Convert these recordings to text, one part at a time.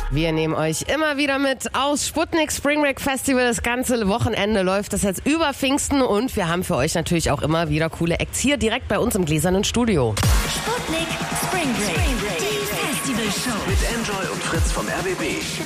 Wir nehmen euch immer wieder mit aus Sputnik Spring Break Festival. Das ganze Wochenende läuft das jetzt über Pfingsten und wir haben für euch natürlich auch immer wieder coole Acts hier direkt bei uns im gläsernen Studio. Sputnik Spring Break, die Festivalshow. Mit Enjoy und Fritz vom RBB.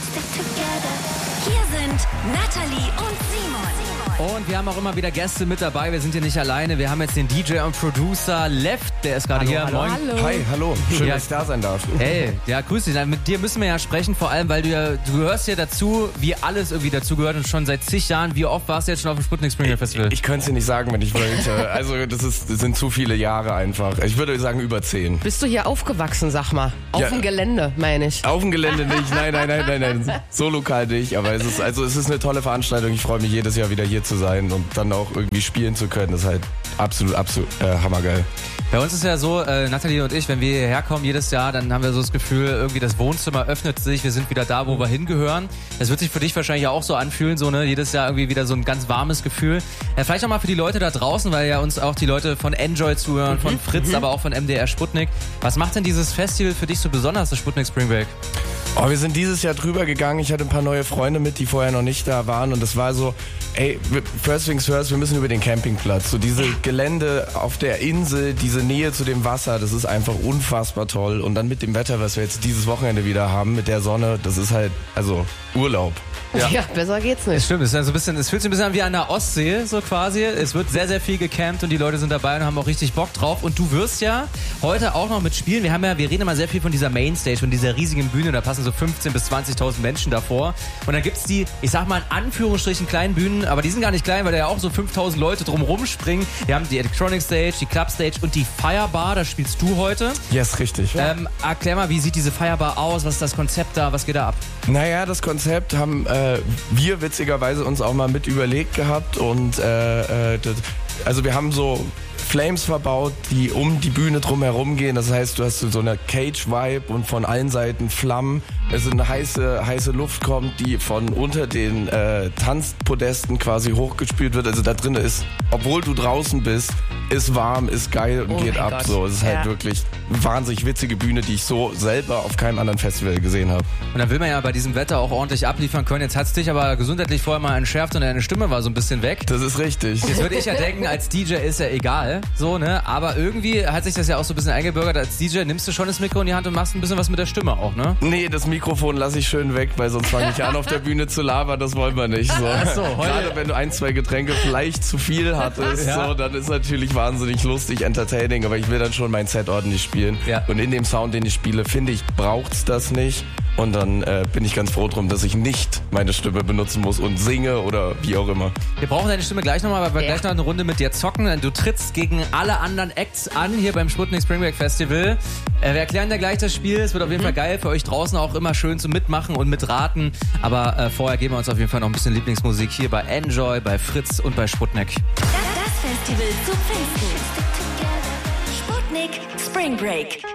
Hier sind Natalie und Simon. Und wir haben auch immer wieder Gäste mit dabei. Wir sind hier nicht alleine. Wir haben jetzt den DJ und Producer Left, der ist gerade hier. Hallo. Hi, hallo. Schön, dass ich da sein darf. Hey, ja, grüß dich. Mit dir müssen wir ja sprechen, vor allem, weil du gehörst ja dazu, wie alles irgendwie dazugehört und schon seit zig Jahren. Wie oft warst du jetzt schon auf dem Sputnik Spring Break Festival? Ich könnte es dir nicht sagen, wenn ich wollte. Also das sind zu viele Jahre einfach. Ich würde sagen über 10. Bist du hier aufgewachsen, sag mal? Auf dem Gelände, meine ich. Auf dem Gelände nicht, nein. So lokal nicht, aber es ist eine tolle Veranstaltung. Ich freue mich jedes Jahr wieder hier zu sein und dann auch irgendwie spielen zu können. Das ist halt absolut hammergeil. Bei uns ist ja so, Nathalie und ich, wenn wir hierher kommen jedes Jahr, dann haben wir so das Gefühl, irgendwie das Wohnzimmer öffnet sich, wir sind wieder da, wo wir hingehören. Das wird sich für dich wahrscheinlich auch so anfühlen, so ne, jedes Jahr irgendwie wieder so ein ganz warmes Gefühl. Vielleicht auch mal für die Leute da draußen, weil ja uns auch die Leute von Enjoy zuhören, von Fritz, aber auch von MDR Sputnik. Was macht denn dieses Festival für dich so besonders, das Sputnik Spring Break? Oh, wir sind dieses Jahr drüber gegangen. Ich hatte ein paar neue Freunde mit, die vorher noch nicht da waren. Und das war so, ey, first things first, wir müssen über den Campingplatz. So diese Gelände auf der Insel, diese Nähe zu dem Wasser, das ist einfach unfassbar toll. Und dann mit dem Wetter, was wir jetzt dieses Wochenende wieder haben, mit der Sonne, das ist halt, also Urlaub. Ja, besser geht's nicht. Stimmt, es fühlt sich ein bisschen an wie an der Ostsee, so quasi. Es wird sehr, sehr viel gecampt und die Leute sind dabei und haben auch richtig Bock drauf. Und du wirst ja heute auch noch mitspielen. Wir reden immer sehr viel von dieser Mainstage, von dieser riesigen Bühne. Da passen so 15.000 bis 20.000 Menschen davor. Und dann gibt's die, ich sag mal in Anführungsstrichen, kleinen Bühnen, aber die sind gar nicht klein, weil da ja auch so 5.000 Leute drumrum springen. Wir haben die Electronic Stage, die Club Stage und die Firebar. Da spielst du heute. Yes, richtig. Erklär mal, wie sieht diese Firebar aus? Was ist das Konzept da? Was geht da ab? Naja, das Konzept haben wir witzigerweise uns auch mal mit überlegt gehabt und also wir haben so Flames verbaut, die um die Bühne drumherum gehen. Das heißt, du hast so eine Cage-Vibe und von allen Seiten Flammen. Es eine heiße Luft kommt, die von unter den Tanzpodesten quasi hochgespült wird. Also da drin ist, obwohl du draußen bist, ist warm, ist geil und geht ab. Gott. So, es ist halt wirklich eine wahnsinnig witzige Bühne, die ich so selber auf keinem anderen Festival gesehen habe. Und dann will man ja bei diesem Wetter auch ordentlich abliefern können. Jetzt hat's dich aber gesundheitlich vorher mal entschärft und deine Stimme war so ein bisschen weg. Das ist richtig. Jetzt würde ich ja denken, als DJ ist ja egal, so, ne? Aber irgendwie hat sich das ja auch so ein bisschen eingebürgert. Als DJ nimmst du schon das Mikro in die Hand und machst ein bisschen was mit der Stimme auch, ne? Nee, das Mikrofon lasse ich schön weg, weil sonst fange ich an, auf der Bühne zu labern. Das wollen wir nicht. So. Ach so, Gerade wenn du 1, 2 Getränke vielleicht zu viel hattest, so, dann ist natürlich wahnsinnig lustig, entertaining, aber ich will dann schon mein Set ordentlich spielen. Ja. Und in dem Sound, den ich spiele, finde ich, braucht's das nicht. Und dann bin ich ganz froh drum, dass ich nicht meine Stimme benutzen muss und singe oder wie auch immer. Wir brauchen deine Stimme gleich nochmal, weil wir gleich noch eine Runde mit dir zocken. Du trittst gegen alle anderen Acts an hier beim Sputnik Spring Break Festival. Wir erklären dir gleich das Spiel. Es wird auf jeden Fall geil für euch draußen auch immer schön zum Mitmachen und mitraten. Aber vorher geben wir uns auf jeden Fall noch ein bisschen Lieblingsmusik hier bei Enjoy, bei Fritz und bei Sputnik. Das Festival zu Pfingsten. Sputnik Spring Break.